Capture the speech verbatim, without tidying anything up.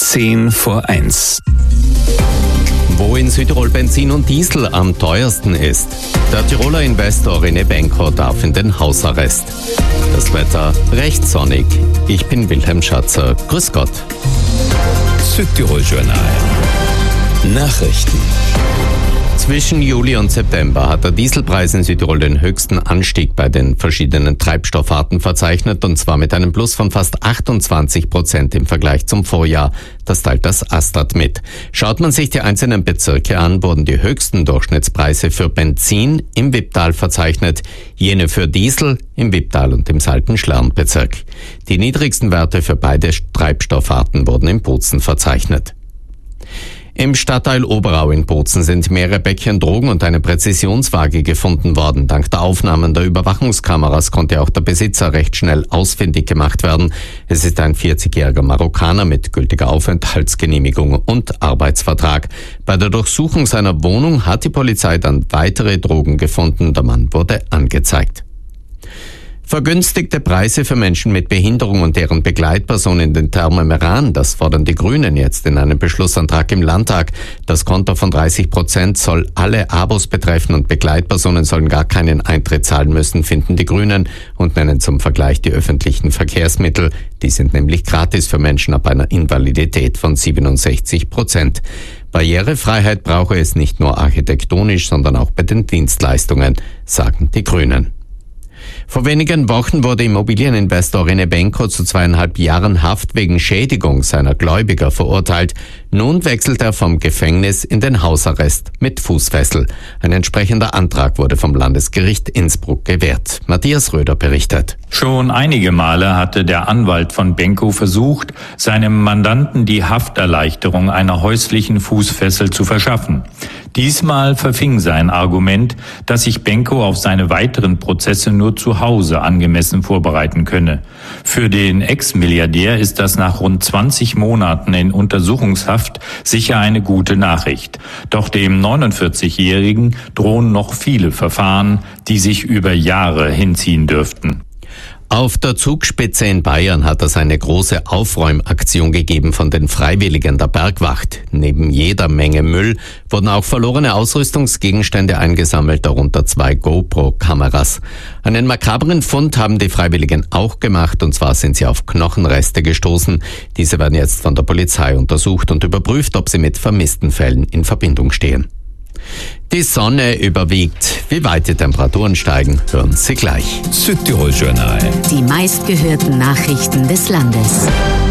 Zehn vor eins. Wo in Südtirol Benzin und Diesel am teuersten ist. Der Tiroler Investor René Benko darf in den Hausarrest. Das Wetter recht sonnig. Ich bin Wilhelm Schatzer. Grüß Gott. Südtirol Journal. Nachrichten. Zwischen Juli und September hat der Dieselpreis in Südtirol den höchsten Anstieg bei den verschiedenen Treibstoffarten verzeichnet, und zwar mit einem Plus von fast achtundzwanzig Prozent im Vergleich zum Vorjahr. Das teilt das Astat mit. Schaut man sich die einzelnen Bezirke an, wurden die höchsten Durchschnittspreise für Benzin im Wipptal verzeichnet, jene für Diesel im Wipptal und im Salten-Schlern-Bezirk. Die niedrigsten Werte für beide Treibstoffarten wurden in Bozen verzeichnet. Im Stadtteil Oberau in Bozen sind mehrere Päckchen Drogen und eine Präzisionswaage gefunden worden. Dank der Aufnahmen der Überwachungskameras konnte auch der Besitzer recht schnell ausfindig gemacht werden. Es ist ein vierzigjähriger Marokkaner mit gültiger Aufenthaltsgenehmigung und Arbeitsvertrag. Bei der Durchsuchung seiner Wohnung hat die Polizei dann weitere Drogen gefunden. Der Mann wurde angezeigt. Vergünstigte Preise für Menschen mit Behinderung und deren Begleitpersonen in den Thermen Meran, das fordern die Grünen jetzt in einem Beschlussantrag im Landtag. Das Konto von dreißig Prozent soll alle Abos betreffen und Begleitpersonen sollen gar keinen Eintritt zahlen müssen, finden die Grünen, und nennen zum Vergleich die öffentlichen Verkehrsmittel. Die sind nämlich gratis für Menschen ab einer Invalidität von siebenundsechzig Prozent. Barrierefreiheit brauche es nicht nur architektonisch, sondern auch bei den Dienstleistungen, sagen die Grünen. Vor wenigen Wochen wurde Immobilieninvestor René Benko zu zweieinhalb Jahren Haft wegen Schädigung seiner Gläubiger verurteilt. Nun wechselt er vom Gefängnis in den Hausarrest mit Fußfessel. Ein entsprechender Antrag wurde vom Landesgericht Innsbruck gewährt. Matthias Röder berichtet. Schon einige Male hatte der Anwalt von Benko versucht, seinem Mandanten die Hafterleichterung einer häuslichen Fußfessel zu verschaffen. Diesmal verfing sein Argument, dass sich Benko auf seine weiteren Prozesse nur zu Hause angemessen vorbereiten könne. Für den Ex-Milliardär ist das nach rund zwanzig Monaten in Untersuchungshaft sicher eine gute Nachricht. Doch dem neunundvierzigjährigen drohen noch viele Verfahren, die sich über Jahre hinziehen dürften. Auf der Zugspitze in Bayern hat es eine große Aufräumaktion gegeben von den Freiwilligen der Bergwacht. Neben jeder Menge Müll wurden auch verlorene Ausrüstungsgegenstände eingesammelt, darunter zwei GoPro-Kameras. Einen makabren Fund haben die Freiwilligen auch gemacht, und zwar sind sie auf Knochenreste gestoßen. Diese werden jetzt von der Polizei untersucht und überprüft, ob sie mit vermissten Fällen in Verbindung stehen. Die Sonne überwiegt. Wie weit die Temperaturen steigen, hören Sie gleich. Südtirol Journal. Die meistgehörten Nachrichten des Landes.